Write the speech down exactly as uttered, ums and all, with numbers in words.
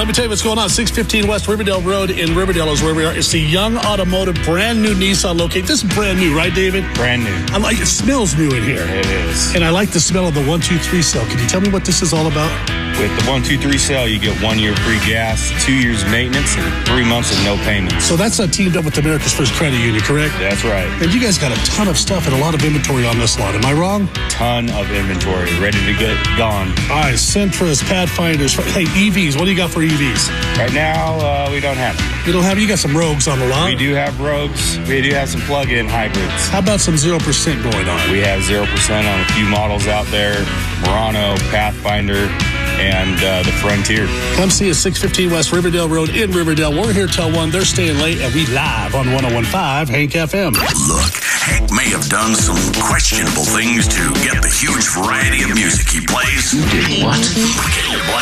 let me tell you what's going on. six fifteen West Riverdale Road in Riverdale is where we are. It's the Young Automotive brand new Nissan location. This is brand new, right, David? Brand new. I like it. Smells new in here. It is. And I like the smell of the one two three cell. Can you tell me what this is all about? With the one two three sale, you get one year free gas, two years maintenance, and three months of no payments. So that's uh, teamed up with America's First Credit Union, correct? That's right. And you guys got a ton of stuff and a lot of inventory on this lot. Am I wrong? Ton of inventory, ready to get gone. All right, Sentras, Pathfinders. Hey, E Vs. What do you got for E Vs? Right now, uh, we don't have them. You don't have. You got some Rogues on the lot. We do have Rogues. We do have some plug-in hybrids. How about some zero percent going on? We have zero percent on a few models out there. Murano, Pathfinder, and uh, the Frontier. Come see us, six fifteen West Riverdale Road in Riverdale. We're here till one. They're staying late, and we live on one oh one point five Hank F M. Look, Hank may have done some questionable things to get the huge variety of music he plays. You did what? Can you blame